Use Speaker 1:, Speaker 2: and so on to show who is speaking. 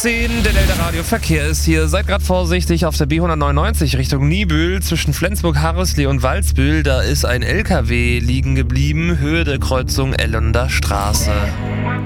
Speaker 1: 8:10 der Delta Radio Verkehr ist hier. Seid gerade vorsichtig auf der B199 Richtung Niebüll zwischen Flensburg-Harrislee und Walsbüll. Da ist ein LKW liegen geblieben, Höhe der Kreuzung Ellunder Straße.